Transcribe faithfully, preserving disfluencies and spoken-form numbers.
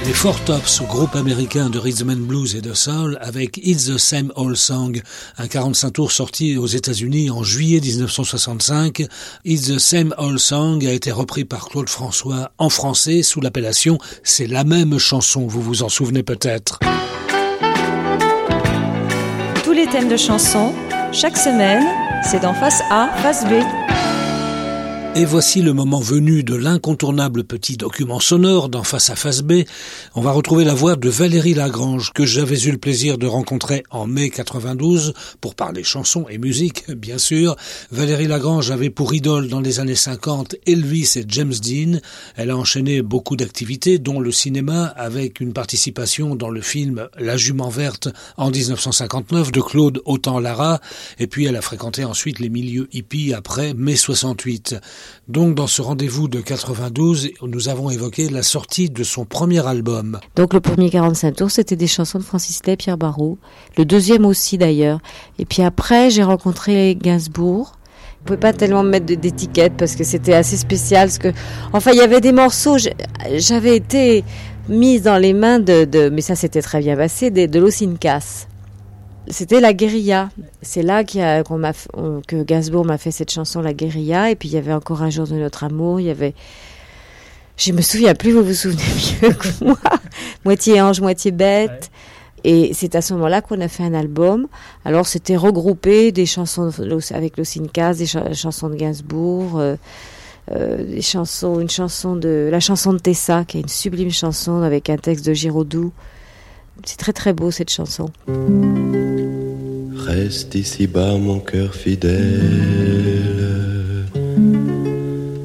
Les Four Tops, groupe américain de rhythm and blues et de soul, avec It's the Same Old Song, un quarante-cinq tours sorti aux États-Unis en juillet dix-neuf cent soixante-cinq. It's the Same Old Song a été repris par Claude François en français sous l'appellation C'est la même chanson, vous vous en souvenez peut-être. Tous les thèmes de chansons, chaque semaine, c'est dans Face A, Face B. Et voici le moment venu de l'incontournable petit document sonore dans Face à Face B. On va retrouver la voix de Valérie Lagrange, que j'avais eu le plaisir de rencontrer en mai quatre-vingt-douze, pour parler chansons et musique, bien sûr. Valérie Lagrange avait pour idole dans les années cinquante Elvis et James Dean. Elle a enchaîné beaucoup d'activités, dont le cinéma, avec une participation dans le film La Jument Verte en dix-neuf cent cinquante-neuf de Claude Autant-Lara. Et puis elle a fréquenté ensuite les milieux hippies après mai soixante-huit. Donc dans ce rendez-vous de quatre-vingt-douze, nous avons évoqué la sortie de son premier album. Donc le premier quarante-cinq tours, c'était des chansons de Francis Day et Pierre Barrault. Le deuxième aussi d'ailleurs. Et puis après, j'ai rencontré Gainsbourg. On ne pouvait pas tellement me mettre d'étiquette parce que c'était assez spécial. Parce que, enfin, il y avait des morceaux, j'avais été mise dans les mains de, de mais ça s'était très bien passé, de, de Los Incas. C'était La Guérilla. C'est là qu'il y a, qu'on m'a, on, que Gainsbourg m'a fait cette chanson La Guérilla. Et puis il y avait encore Un jour de notre amour. Il y avait, je me souviens plus, vous vous souvenez mieux que moi. Moitié ange, moitié bête. Et c'est à ce moment-là qu'on a fait un album. Alors c'était regroupé des chansons avec Los Incas, des ch- chansons de Gainsbourg, euh, euh, des chansons, une chanson de la chanson de Tessa, qui est une sublime chanson avec un texte de Giraudoux. C'est très très beau cette chanson. Reste ici-bas mon cœur fidèle,